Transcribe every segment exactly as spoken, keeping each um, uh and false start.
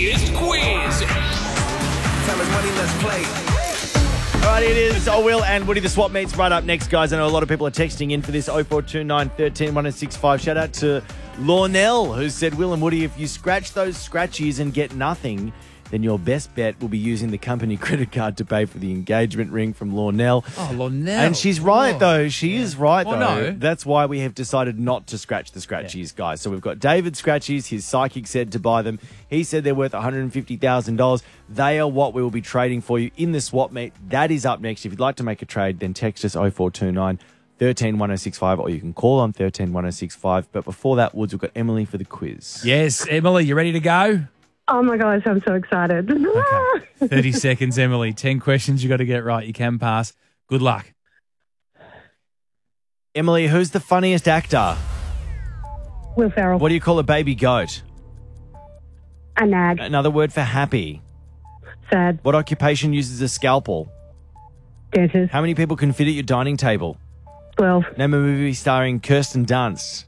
funniest quiz. Tell us money, let's play. All right, it is oh, Will and Woody, the swap meets right up next, guys. I know a lot of people are texting in for this oh four two nine, one three, one oh six five. Shout out to Lornell, who said, Will and Woody, if you scratch those scratchies and get nothing, then your best bet will be using the company credit card to pay for the engagement ring from Lornell. Oh, Lornell. And she's right, Oh. though. She Yeah. is right, Well, though. no. That's why we have decided not to scratch the scratchies, guys. So we've got David Scratchies. His psychic said to buy them. He said they're worth one hundred fifty thousand dollars. They are what we will be trading for you in the swap meet. That is up next. If you'd like to make a trade, then text us oh four two nine, one three, one oh six five, or you can call on one three, one oh six five. But before that, Woods, we've got Emily for the quiz. Yes, Emily, you ready to go? Oh my gosh, I'm so excited. Okay. thirty seconds, Emily. ten questions you got to get right. You can pass. Good luck. Emily, who's the funniest actor? Will Ferrell. What do you call a baby goat? A nag. Another word for happy. Sad. What occupation uses a scalpel? Dentist. How many people can fit at your dining table? twelve. Name a movie starring Kirsten Dunst.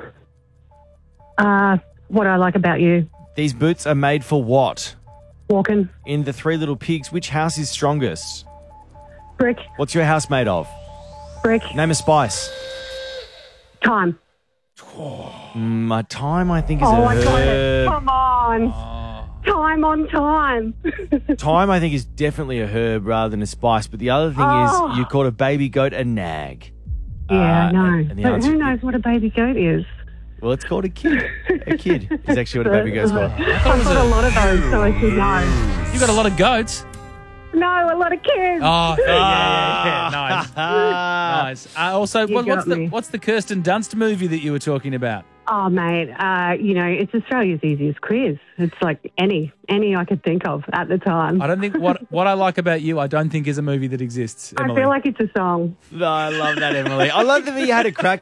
Uh, what I like about you. These boots are made for what? Walking. In The Three Little Pigs, which house is strongest? Brick. What's your house made of? Brick. Name a spice. Time. Mm, my time, I think, is Oh, a I got it. herb. Come on. Time on time. Time, I think, is definitely a herb rather than a spice. But the other thing Oh. is you called a baby goat a nag. Yeah, I Uh, know. and- and the But answer- who knows what a baby goat is? Well, it's called a kid. A kid is actually what a baby goat's called. I've got a lot of those, so I should know. You got a lot of goats. No, a lot of kids. Oh, yeah, yeah, yeah. Nice. Ah. Nice. Uh, also, You what, what's got the me. what's the Kirsten Dunst movie that you were talking about? Oh, mate, uh, you know, it's Australia's easiest quiz. It's like any, any I could think of at the time. I don't think what what I like about you, I don't think is a movie that exists. I Emily. feel like it's a song. No, I love that, Emily. I love that you had a crack